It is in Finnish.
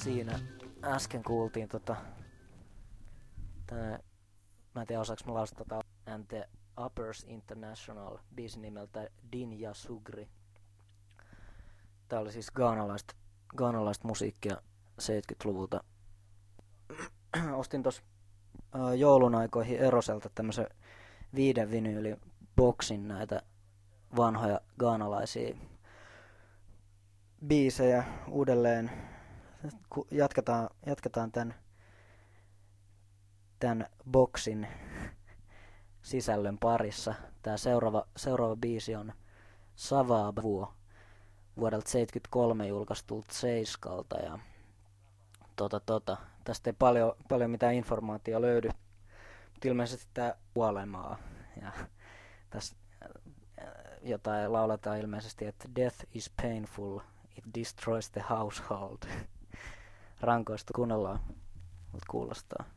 Siinä äsken kuultiin tää, mä en tiedä osaaks mä lausua And the Uppers International biisin nimeltä Din ja Sugri. Tää oli siis ghanalaista musiikkia 70-luvulta. Ostin tos joulun aikoihin Eroselta tämmösen 5 vinyylin boksin näitä vanhoja ghanalaisia biisejä uudelleen. Jatketaan tän boksin sisällön parissa. Tää seuraava biisi on Savab vuodelta 73 julkaistulta Seiskalta ja tästä ei paljon mitään informaatiota löydy, mutta ilmeisesti tää kuolemaa ja tässä jotain lauletaan ilmeisesti, että death is painful, it destroys the household. Rankoista kuunnellaan, mutta kuulostaa.